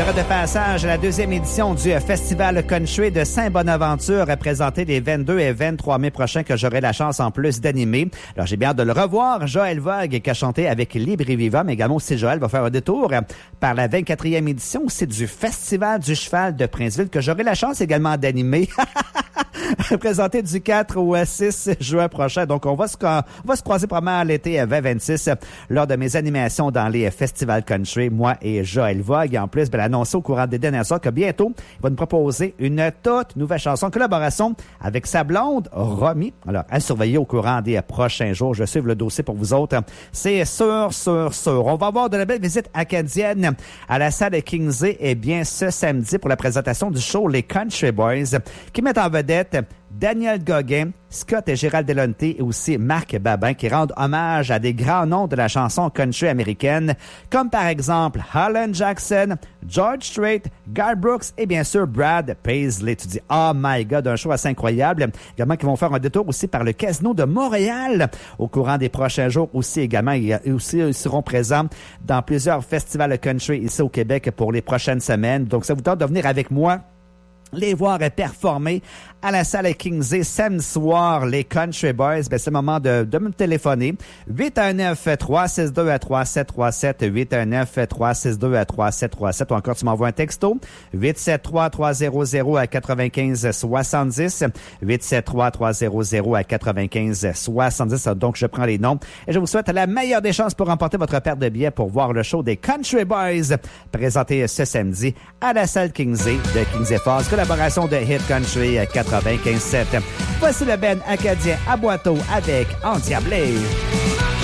serai de passage à la deuxième édition du Festival Country de Saint-Bonaventure, présenté les 22 et 23 mai prochains, que j'aurai la chance en plus d'animer. Alors, j'ai bien hâte de le revoir. Joël Vogue, qui a chanté avec Libre et Viva, mais également aussi Joël va faire un détour par la 24e édition aussi du Festival du Cheval de Princeville, que j'aurai la chance également d'animer. Présenté du 4 au 6 juin prochain. Donc, on va se croiser probablement l'été 2026 lors de mes animations dans les festivals country, moi et Joël Vogue. Et en plus, annoncé au courant des dernières heures que bientôt, il va nous proposer une toute nouvelle chanson en collaboration avec sa blonde, Romy. Alors, à surveiller au courant des prochains jours. Je suive le dossier pour vous autres. C'est sûr. On va avoir de la belle visite acadienne à la salle de Kingsey, bien, ce samedi pour la présentation du show Les Country Boys, qui mettent en vedette Daniel Gauguin, Scott et Gérald Delonte et aussi Marc Babin, qui rendent hommage à des grands noms de la chanson country américaine, comme par exemple Alan Jackson, George Strait, Garth Brooks et bien sûr Brad Paisley. Tu dis, oh my God, un show assez incroyable. Également, qui vont faire un détour aussi par le Casino de Montréal au courant des prochains jours aussi également. Ils seront présents dans plusieurs festivals country ici au Québec pour les prochaines semaines. Donc, ça vous tente de venir avec moi les voir performer à la salle Kingsey samedi soir, les Country Boys. C'est le moment de me téléphoner. 819-362-3737, 819-362-3737, ou encore tu m'envoies un texto. 873-300-9570, 873-300-9570. Donc, je prends les noms et je vous souhaite la meilleure des chances pour remporter votre paire de billets pour voir le show des Country Boys présenté ce samedi à la salle Kingsey de Kingsey Falls. Collaboration de Hit Country 95.7. Voici le band acadien à Boiteau avec Endiablé.